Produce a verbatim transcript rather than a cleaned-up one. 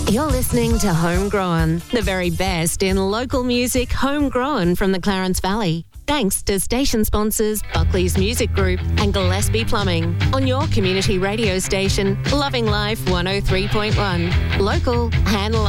You're listening to Homegrown, the very best in local music homegrown from the Clarence Valley. Thanks to station sponsors Buckley's Music Group and Gillespie Plumbing on your community radio station, Loving Life one oh three point one. Local and